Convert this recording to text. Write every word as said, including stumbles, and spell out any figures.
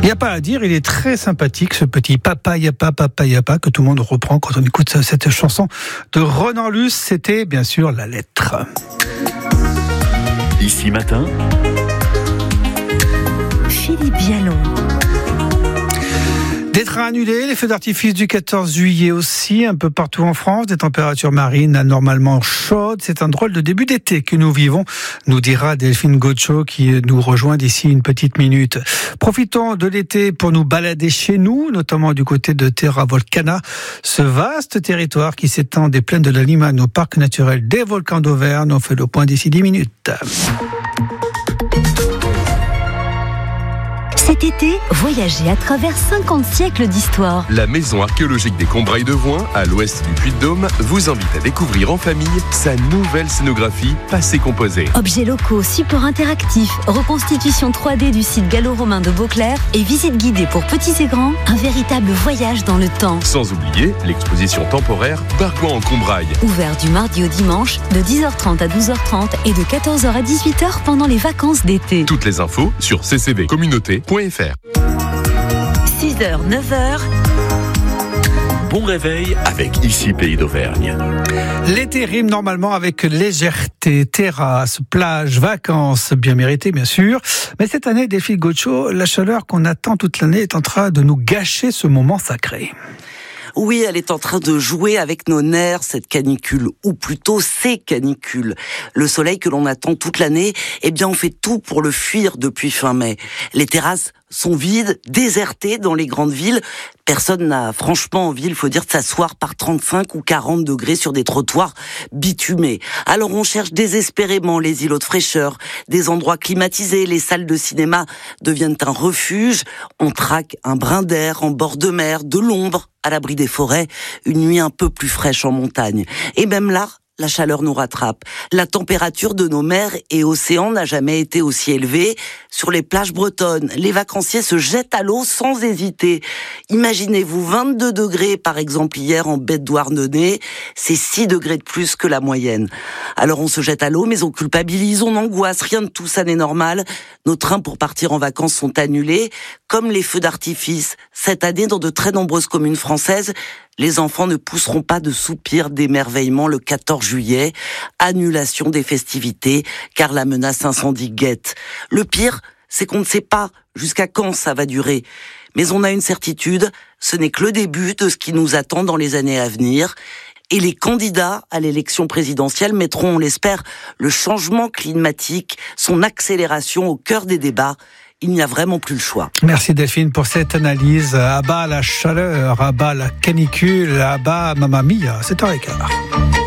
Il n'y a pas à dire, il est très sympathique, ce petit Papa Yapa, Papa Yapa, que tout le monde reprend quand on écoute cette chanson de Ronan Luce. C'était bien sûr La Lettre. Ici Matin, Philippe Vialon. Des trains annulés, les feux d'artifice du quatorze juillet aussi, un peu partout en France, des températures marines anormalement chaudes. C'est un drôle de début d'été que nous vivons, nous dira Delphine Gaucho qui nous rejoint d'ici une petite minute. Profitons de l'été pour nous balader chez nous, notamment du côté de Terra Volcana, ce vaste territoire qui s'étend des plaines de la Limagne au parc naturel des volcans d'Auvergne. On fait le point d'ici dix minutes. Cet été, voyagez à travers cinquante siècles d'histoire. La maison archéologique des Combrailles de Voin, à l'ouest du Puy-de-Dôme, vous invite à découvrir en famille sa nouvelle scénographie passé composé. Objets locaux, supports interactifs, reconstitution trois D du site gallo-romain de Beauclerc et visite guidée pour petits et grands, un véritable voyage dans le temps. Sans oublier l'exposition temporaire Bargoin en Combrailles. Ouvert du mardi au dimanche, de dix heures trente à douze heures trente et de quatorze heures à dix-huit heures pendant les vacances d'été. Toutes les infos sur c c b communauté point f r. six heures, neuf heures. bon réveil avec Ici Pays d'Auvergne. L'été rime normalement avec légèreté, terrasse, plage, vacances, bien méritées bien sûr. Mais cette année, Delphine Gaucho, la chaleur qu'on attend toute l'année est en train de nous gâcher ce moment sacré. Oui, elle est en train de jouer avec nos nerfs, cette canicule, ou plutôt ces canicules. Le soleil que l'on attend toute l'année, eh bien on fait tout pour le fuir depuis fin mai. Les terrasses sont vides, désertées dans les grandes villes. Personne n'a franchement envie, il faut dire, de s'asseoir par trente-cinq ou quarante degrés sur des trottoirs bitumés. Alors on cherche désespérément les îlots de fraîcheur, des endroits climatisés, les salles de cinéma deviennent un refuge. On traque un brin d'air en bord de mer, de l'ombre à l'abri des forêts, une nuit un peu plus fraîche en montagne. Et même là, la chaleur nous rattrape. La température de nos mers et océans n'a jamais été aussi élevée. Sur les plages bretonnes, les vacanciers se jettent à l'eau sans hésiter. Imaginez-vous vingt-deux degrés par exemple hier en baie de Douarnenez, c'est six degrés de plus que la moyenne. Alors on se jette à l'eau mais on culpabilise, on angoisse, rien de tout ça n'est normal. Nos trains pour partir en vacances sont annulés, comme les feux d'artifice. Cette année, dans de très nombreuses communes françaises, les enfants ne pousseront pas de soupir d'émerveillement le quatorze juillet. Annulation des festivités, car la menace incendie guette. Le pire, c'est qu'on ne sait pas jusqu'à quand ça va durer. Mais on a une certitude, ce n'est que le début de ce qui nous attend dans les années à venir. Et les candidats à l'élection présidentielle mettront, on l'espère, le changement climatique, son accélération au cœur des débats. Il n'y a vraiment plus le choix. Merci Delphine pour cette analyse. À bas la chaleur, à bas la canicule, à bas Mamma Mia, sept heures quinze.